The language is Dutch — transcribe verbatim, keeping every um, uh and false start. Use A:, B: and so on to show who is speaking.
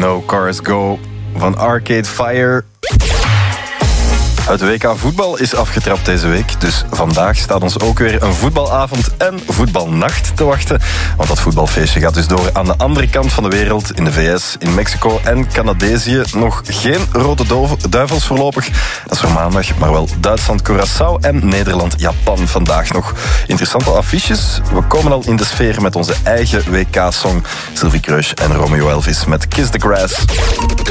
A: No Cars Go van Arcade Fire. Het W K voetbal is afgetrapt deze week, dus vandaag staat ons ook weer een voetbalavond en voetbalnacht te wachten. Want dat voetbalfeestje gaat dus door aan de andere kant van de wereld, in de V S, in Mexico en Canadesië. Nog geen rode duivels voorlopig, dat is voor maandag, maar wel Duitsland, Curaçao en Nederland, Japan vandaag nog. Interessante affiches, we komen al in de sfeer met onze eigen W K-song. Sylvie Kreusch en Romeo Elvis met Kiss the Grass.